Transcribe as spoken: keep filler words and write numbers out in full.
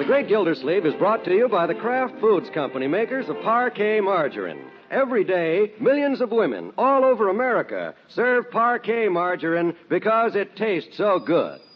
The Great Gildersleeve is brought to you by the Kraft Foods Company, makers of Parquet Margarine. Every day, millions of women all over America serve Parquet Margarine because it tastes so good.